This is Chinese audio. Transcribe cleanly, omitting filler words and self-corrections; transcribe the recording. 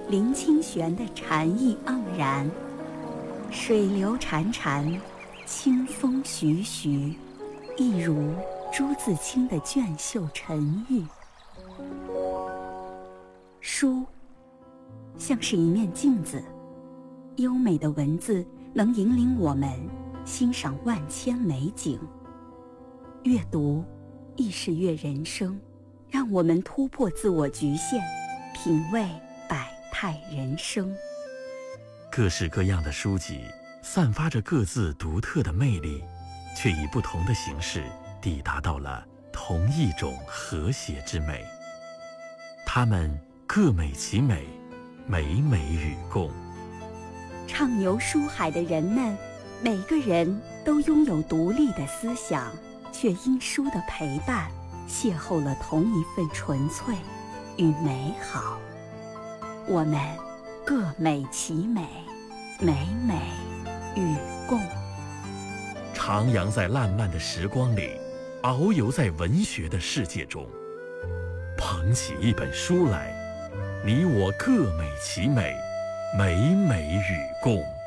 林清玄的禅意盎然，水流潺潺，清风徐徐，一如朱自清的隽秀沉郁。书像是一面镜子，优美的文字能引领我们欣赏万千美景。阅读亦是阅人生，让我们突破自我局限，品味百态人生。 各式各样的书籍散发着各自独特的魅力，却以不同的形式抵达到了同一种和谐之美。它们各美其美，美美与共。 畅游书海的人们，每个人都拥有独立的思想，却因书的陪伴，邂逅了同一份纯粹与美好。我们各美其美，美美与共。 徜徉在烂漫的时光里，遨游在文学的世界中。捧起一本书来，你我各美其美，美美与共。